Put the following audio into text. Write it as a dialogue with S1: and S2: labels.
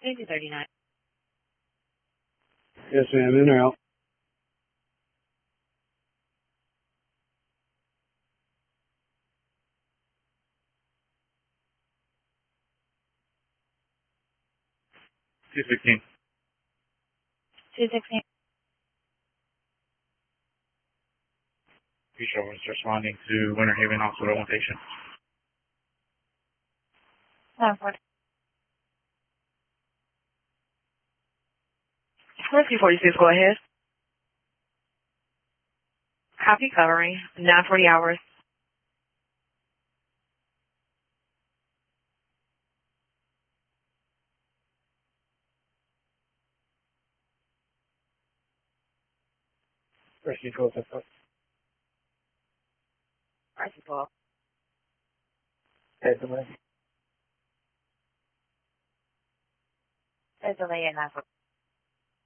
S1: Maybe 39.
S2: Yes, ma'am. In or out?
S3: $216.
S1: 216.
S3: Future was responding to Winter Haven Hospital one patient.
S1: 940.
S4: Rescue 46, go ahead. Copy covering, 940 hours.
S2: Rescue 12.
S1: Rescue 12.
S2: Head delay.
S1: There's a delay at 940.